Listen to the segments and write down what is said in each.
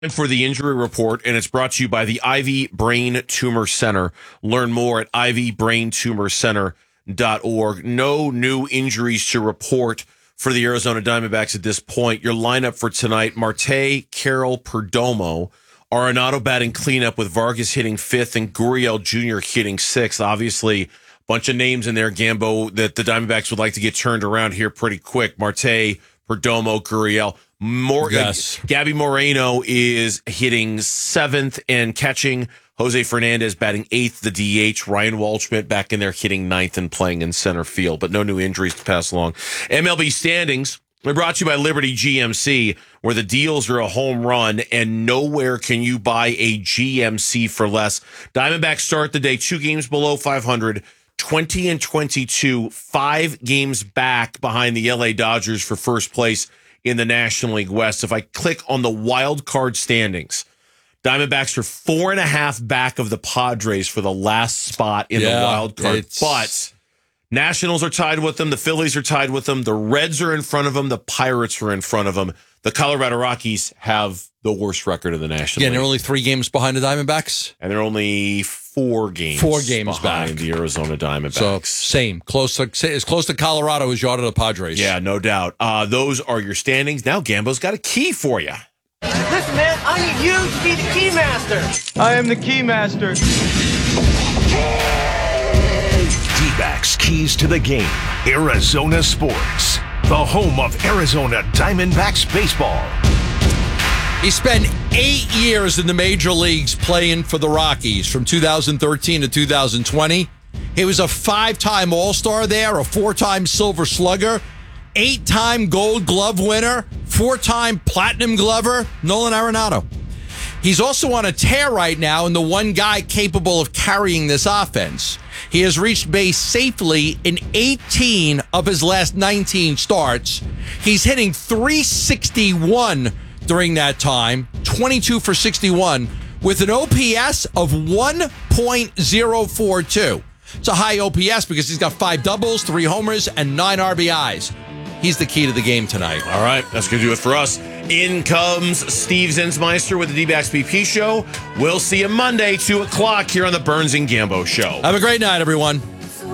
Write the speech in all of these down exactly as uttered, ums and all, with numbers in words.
For the injury report, and it's brought to you by the Ivy Brain Tumor Center. Learn more at ivy brain tumor center dot org. No new injuries to report for the Arizona Diamondbacks at this point. Your lineup for tonight: Marte, Carroll, Perdomo. Arenado batting cleanup with Vargas hitting fifth and Gurriel Junior hitting sixth. Obviously, a bunch of names in there, Gambo, that the Diamondbacks would like to get turned around here pretty quick. Marte, Perdomo, Gurriel. More, yes. uh, Gabby Moreno is hitting seventh and catching. Jose Fernandez batting eighth, the D H. Ryan Waldschmidt back in there hitting ninth and playing in center field, but no new injuries to pass along. M L B standings are brought to you by Liberty G M C, where the deals are a home run and nowhere can you buy a G M C for less. Diamondbacks start the day two games below five hundred, twenty and twenty-two, five games back behind the L A Dodgers for first place in the National League West. If I click on the wild card standings, Diamondbacks are four and a half back of the Padres for the last spot in yeah, the wild card. It's... But Nationals are tied with them. The Phillies are tied with them. The Reds are in front of them. The Pirates are in front of them. The Colorado Rockies have the worst record in the National Yeah, League. and they're only three games behind the Diamondbacks? And they're only four games, four games behind back. the Arizona Diamondbacks. So, same. Close to, as close to Colorado as you are to the Padres. Yeah, no doubt. Uh, those are your standings. Now Gambo's got a key for you. Listen, man, I need you to be the key master. I am the key master. D-backs keys to the game. Arizona Sports, the home of Arizona Diamondbacks baseball. He spent eight years in the major leagues playing for the Rockies from two thousand thirteen to two thousand twenty. He was a five-time All-Star there, a four-time Silver Slugger, eight-time Gold Glove winner, four-time Platinum Glover, Nolan Arenado. He's also on a tear right now and the one guy capable of carrying this offense. He has reached base safely in eighteen of his last nineteen starts. He's hitting three sixty-one during that time, twenty-two for sixty-one, with an O P S of one point oh four two. It's a high O P S because he's got five doubles, three homers, and nine R B Is. He's the key to the game tonight. All right, that's going to do it for us. In comes Steve Zinsmeister with the D-Backs B P Show. We'll see you Monday, two o'clock here on the Burns and Gambo Show. Have a great night, everyone.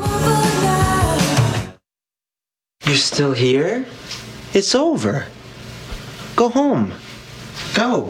You're still here? It's over. Go home. Go.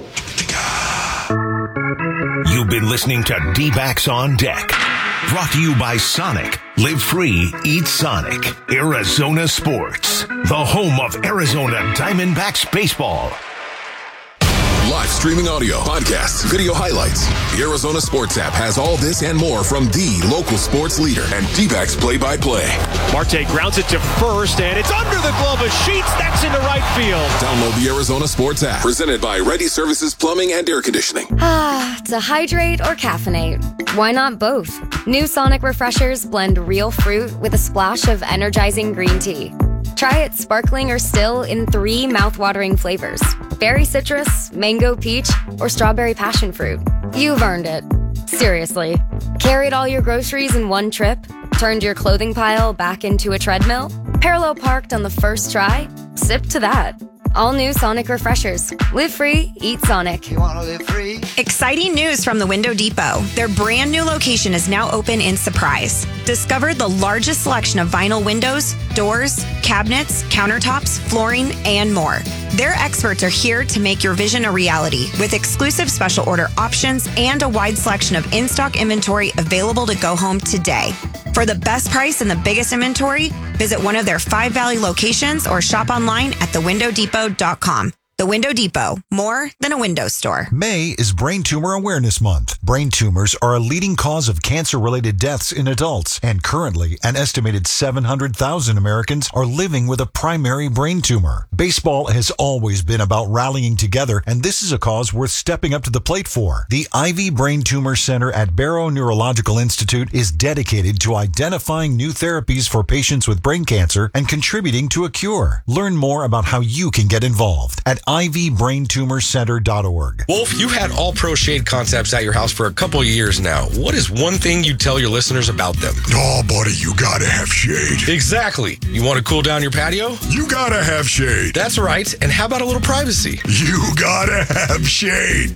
You've been listening to D-Backs on Deck. Brought to you by Sonic. Live free, eat Sonic. Arizona Sports, the home of Arizona Diamondbacks baseball. Live streaming audio, podcasts, video highlights. The Arizona Sports app has all this and more from the local sports leader and D-Backs play-by-play. Marte grounds it to first, and it's under the glove of Sheets. That's into right field. Download the Arizona Sports app, presented by Ready Services Plumbing and Air Conditioning. Ah, to hydrate or caffeinate? Why not both? New Sonic Refreshers blend real fruit with a splash of energizing green tea. Try it sparkling or still in three mouthwatering flavors: berry citrus, mango peach, or strawberry passion fruit. You've earned it. Seriously. Carried all your groceries in one trip? Turned your clothing pile back into a treadmill? Parallel parked on the first try? Sip to that. All new Sonic Refreshers. Live free, eat Sonic. You want to live free? Exciting news from the Window Depot. Their brand new location is now open in Surprise. Discover the largest selection of vinyl windows, doors, cabinets, countertops, flooring, and more. Their experts are here to make your vision a reality with exclusive special order options and a wide selection of in-stock inventory available to go home today. For the best price and the biggest inventory, visit one of their five Valley locations or shop online at the window depot dot com. The Window Depot, more than a window store. May is Brain Tumor Awareness Month. Brain tumors are a leading cause of cancer-related deaths in adults, and currently an estimated seven hundred thousand Americans are living with a primary brain tumor. Baseball has always been about rallying together, and this is a cause worth stepping up to the plate for. The Ivy Brain Tumor Center at Barrow Neurological Institute is dedicated to identifying new therapies for patients with brain cancer and contributing to a cure. Learn more about how you can get involved at I V brain tumor center dot org. Wolf, you've had All Pro Shade Concepts at your house for a couple of years now. What is one thing you'd tell your listeners about them? Oh, buddy, you gotta have shade. Exactly. You want to cool down your patio? You gotta have shade. That's right. And how about a little privacy? You gotta have shade.